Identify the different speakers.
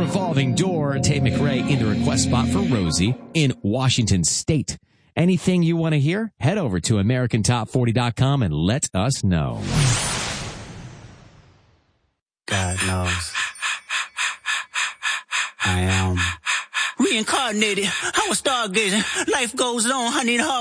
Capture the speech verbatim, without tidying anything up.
Speaker 1: revolving door, Tate McRae in the request spot for Rosie in Washington State. Anything you want to hear? Head over to American Top forty dot com and let us know.
Speaker 2: God knows. I am reincarnated. I was stargazing. Life goes on. I need a hug.